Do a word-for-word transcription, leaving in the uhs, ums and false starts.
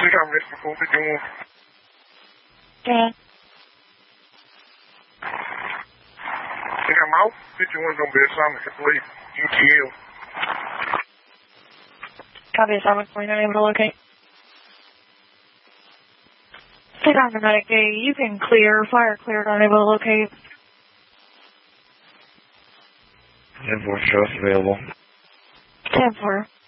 Six on Mister four fifty-one. Dan. Six on Mouth fifty-one gonna be assignment complete. U T L. Copy assignment point, unable to locate. Six on Dramatic A, you can clear, fire cleared, unable to locate. ten four, show us available. ten four.